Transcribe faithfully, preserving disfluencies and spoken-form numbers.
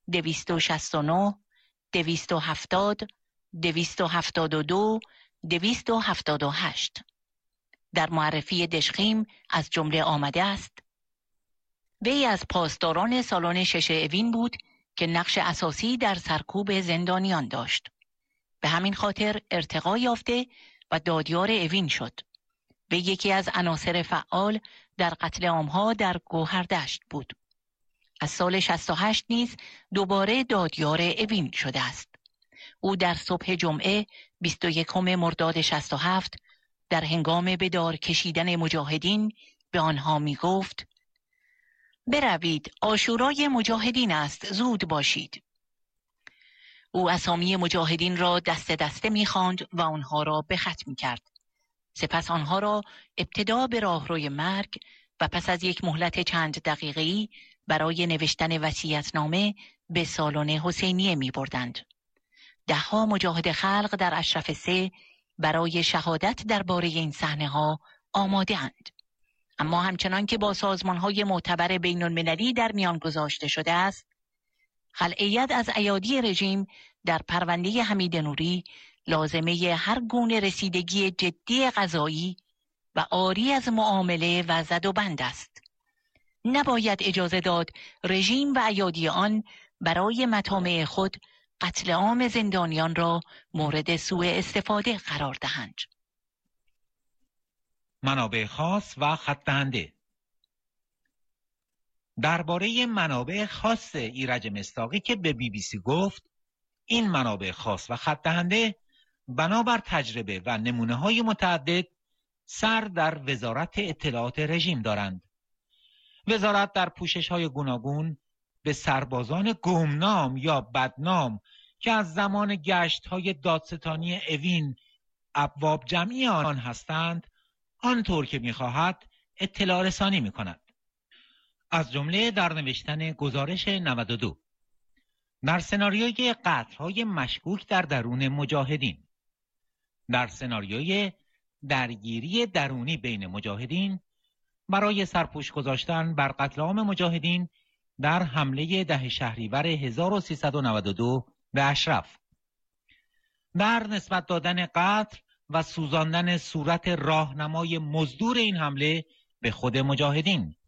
دویست و شصت و نه، دویست و هفتاد، دویست و هفتاد و دو، دویست و هفتاد و هشت. در معرفی دژخیم از جمله آمده است: وی از پاسداران سالن شش اوین بود که نقش اساسی در سرکوب زندانیان داشت. به همین خاطر ارتقا یافته و دادیار اوین شد. وی یکی از عناصر فعال در قتل عامها در گوهردشت بود. از سال شصت و هشت نیز دوباره دادیار اوین شده است. او در صبح جمعه بیست و یکم مرداد شصت و هفت در هنگام به دار کشیدن مجاهدین به آنها می گفت: بروید، عاشورای مجاهدین است، زود باشید. او اسامی مجاهدین را دسته دسته می خواند و آنها را به خط می کرد. سپس آنها را ابتدا به راهروی مرگ و پس از یک مهلت چند دقیقه‌ای برای نوشتن وصیت‌نامه به سالن حسینیه می بردند. دهها مجاهد خلق در اشرف سه برای شهادت درباره این صحنه‌ها آماده اند. اما همچنان که با سازمان‌های معتبر بین‌المللی در میان گذاشته شده است، خلأیت از ایادی رژیم در پرونده حمید نوری لازمه هر گونه رسیدگی جدی قضایی و عاری از معامله و زد و بند است. نباید اجازه داد رژیم و ایادی آن برای مطامع خود قتل عام زندانیان را مورد سوء استفاده قرار دهند. منابع خاص و خط دهنده. درباره منابع خاص ایرج مصداقی که به بی بی سی گفت، این منابع خاص و خط دهنده بنابر تجربه و نمونه‌های متعدد سر در وزارت اطلاعات رژیم دارند. وزارت در پوشش‌های گوناگون به سربازان گمنام یا بدنام که از زمان گشت‌های دادستانی اوین ابواب جمعی آن هستند، آنطور که می‌خواهد اطلاع رسانی می‌کند. از جمله در نوشتن گزارش نود و دو در سناریوی قتل‌های مشکوک در درون مجاهدین، در سناریوی درگیری درونی بین مجاهدین برای سرپوش گذاشتن بر قتل عام مجاهدین در حمله ده شهریور هزار و سیصد و نود و دو به اشرف، در نسبت دادن قتل و سوزاندن صورت راهنمای مزدور این حمله به خود مجاهدین